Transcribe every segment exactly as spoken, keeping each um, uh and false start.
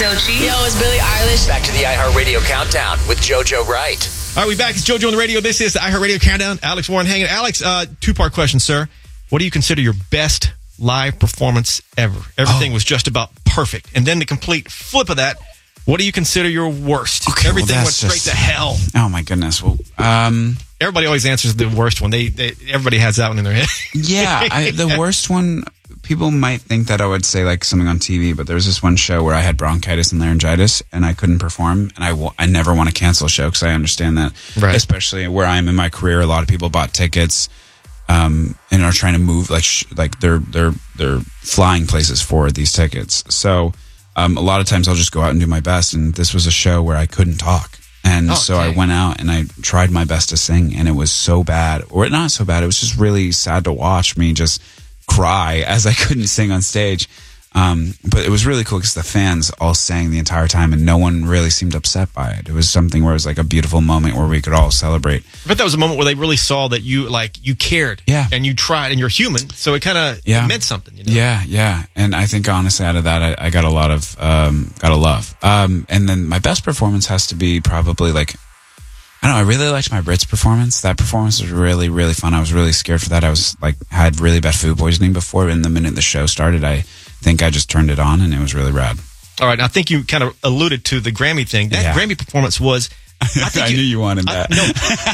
Dochi. Yo, it's Billie Eilish. Back to the iHeartRadio Countdown with JoJo Wright. All right, we back. It's JoJo on the radio. This is the iHeartRadio Countdown. Alex Warren hanging. Alex, uh, two-part question, sir. What do you consider your best live performance ever? Everything oh. was just about perfect. And then the complete flip of that, what do you consider your worst? Okay, Everything well, went straight just, to hell. Oh, my goodness. Well, um... Everybody always answers the worst one. They, they Everybody has that one in their head. yeah, I, the worst one, people might think that I would say like something on T V, but there was this one show where I had bronchitis and laryngitis and I couldn't perform, and I, w- I never want to cancel a show because I understand that, right. Especially where I am in my career. A lot of people bought tickets um, and are trying to move, like sh- like they're they're they're flying places for these tickets. So um, a lot of times I'll just go out and do my best, and this was a show where I couldn't talk. And oh, so dang. I went out and I tried my best to sing, and it was so bad, or not so bad. It was just really sad to watch me just cry as I couldn't sing on stage. Um, but it was really cool because the fans all sang the entire time, and no one really seemed upset by it. It was something where it was like a beautiful moment where we could all celebrate. I bet that was a moment where they really saw that you like you cared, yeah, and you tried, and you're human, so it kind of yeah. meant something. You know? Yeah, yeah. And I think honestly, out of that, I, I got a lot of um, got a love. Um, and then my best performance has to be probably like, I don't know, I really liked my Brits performance. That performance was really, really fun. I was really scared for that. I was like, had really bad food poisoning before, and the minute the show started, I think I just turned it on, and it was really rad. All right, I think you kind of alluded to the Grammy thing. That yeah. Grammy performance was... I, think I you, knew you wanted that. I,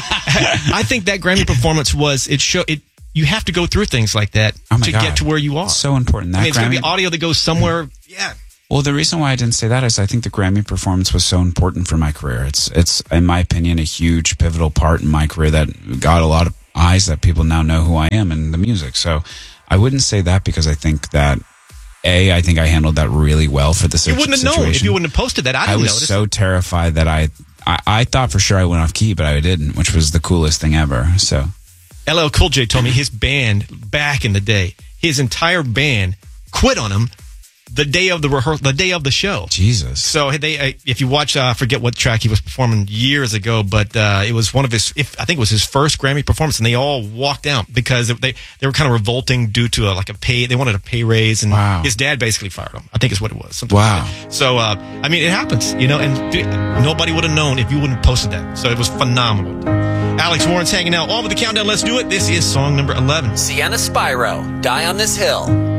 no, I think that Grammy performance was, it show it. You have to go through things like that oh my to God. get to where you are. It's so important. That I mean, it's Grammy... going to be audio that goes somewhere, yeah. Well, the reason why I didn't say that is I think the Grammy performance was so important for my career. It's, it's in my opinion, a huge pivotal part in my career that got a lot of eyes that people now know who I am in the music. So I wouldn't say that because I think that, A, I think I handled that really well for the situation. You wouldn't have known if you wouldn't have posted that. I didn't I was notice. so terrified that I, I, I thought for sure I went off key, but I didn't, which was the coolest thing ever. So L L Cool J told me his band back in the day, his entire band quit on him the day of the rehearsal, the day of the show. Jesus. So they, if you watch, I uh, forget what track he was performing years ago, but uh, it was one of his, if, I think it was his first Grammy performance, and they all walked out because they they were kind of revolting due to a, like a pay, they wanted a pay raise, and wow. his dad basically fired him. I think is what it was. Something wow. Like that. So, uh, I mean, it happens, you know, and dude, nobody would have known if you wouldn't have posted that. So it was phenomenal. Alex Warren's hanging out. All with the countdown. Let's do it. This is song number eleven. Sienna Spyro, Die on This Hill.